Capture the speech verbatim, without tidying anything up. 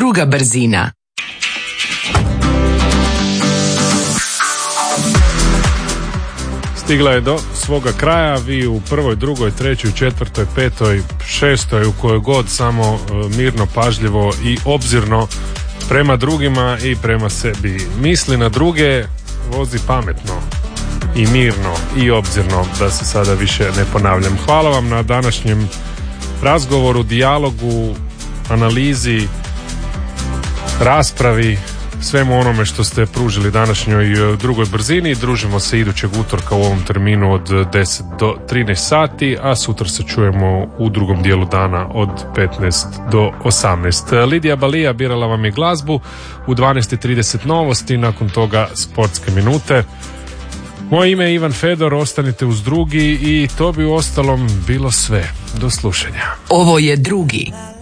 druga brzina. Stigla je do svoga kraja, vi u prvoj, drugoj, trećoj, četvrtoj, petoj, šestoj, u kojoj god, samo mirno, pažljivo i obzirno prema drugima i prema sebi. Misli na druge, vozi pametno i mirno i obzirno, da se sada više ne ponavljam. Hvala vam na današnjem razgovoru, dijalogu, analizi, raspravi, svemu onome što ste pružili današnjoj drugoj brzini. Družimo se idućeg utorka u ovom terminu od deset do trinaest sati, a sutra se čujemo u drugom dijelu dana od petnaest do osamnaest. Lidija Balija birala vam je glazbu, u dvanaest i trideset novosti, nakon toga sportske minute. Moje ime je Ivan Fedor, ostanite uz drugi i to bi u ostalom bilo sve. Do slušanja. Ovo je drugi.